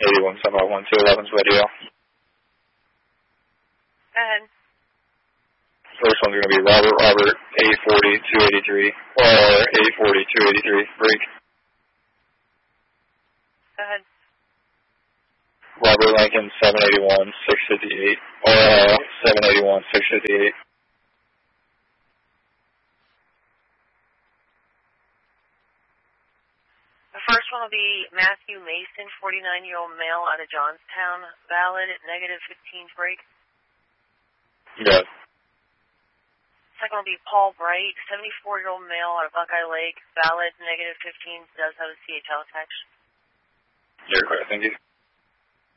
81751211's radio. Go ahead. First one's going to be Robert 840-283 or 840-283. Break. Go ahead. Robert Lincoln 781-658 or 781-658. The first one will be Matthew Mason, 49-year-old male out of Johnstown. Valid, -15 break. Good. Second will be Paul Bright, 74-year-old male out of Buckeye Lake. Valid, -15, does have a CHL attached. You're clear, thank you.